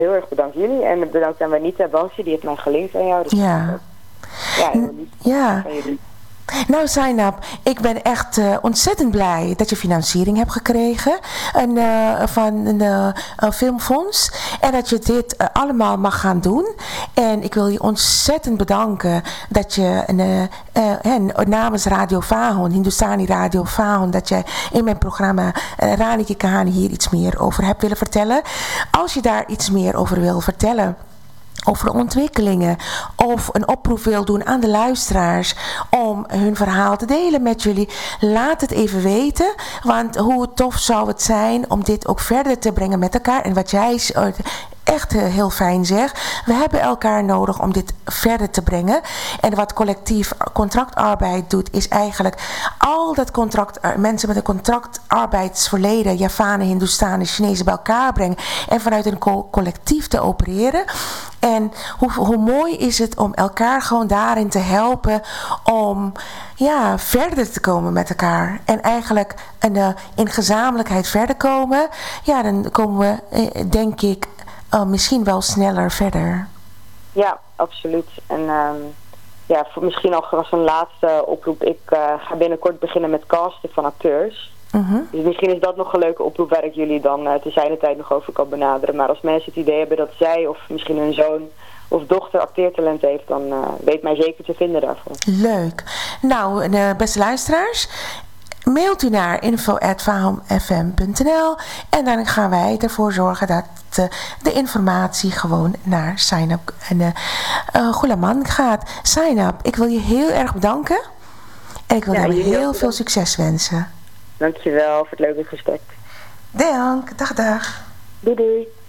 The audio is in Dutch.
Heel erg bedankt jullie. En bedankt aan Wanita Bansje, die heeft mij gelinkt aan jou. Dus ja. Heel lief van jullie. Nou, Zainab, ik ben echt ontzettend blij dat je financiering hebt gekregen van een filmfonds. En dat je dit allemaal mag gaan doen. En ik wil je ontzettend bedanken dat je namens Radio Vahon, Hindustani Radio Vahon, dat je in mijn programma Rani Kikahani hier iets meer over hebt willen vertellen. Als je daar iets meer over wil vertellen, over de ontwikkelingen, of een oproep wil doen aan de luisteraars om hun verhaal te delen met jullie, laat het even weten, want hoe tof zou het zijn om dit ook verder te brengen met elkaar. En wat jij echt heel fijn zegt, we hebben elkaar nodig om dit verder te brengen. En wat collectief contractarbeid doet, is eigenlijk al dat mensen met een contractarbeidsverleden, Javanen, Hindustanen, Chinezen bij elkaar brengen en vanuit een collectief te opereren. En hoe mooi is het om elkaar gewoon daarin te helpen om verder te komen met elkaar. En eigenlijk in gezamenlijkheid verder komen. Ja, dan komen we denk ik misschien wel sneller verder. Ja, absoluut. En misschien al als een laatste oproep. Ik ga binnenkort beginnen met casten van acteurs. Mm-hmm. Dus misschien is dat nog een leuke oproep waar ik jullie dan te zijner tijd nog over kan benaderen. Maar als mensen het idee hebben dat zij of misschien hun zoon of dochter acteertalent heeft, dan weet mij zeker te vinden daarvoor. Leuk. Nou, beste luisteraars, mailt u naar info@vahonfm.nl en dan gaan wij ervoor zorgen dat de informatie gewoon naar Zainab en Gulaman gaat. Zainab, ik wil je heel erg bedanken en ik wil je heel veel succes wensen. Dankjewel voor het leuke gesprek. Dank, dag. Doei.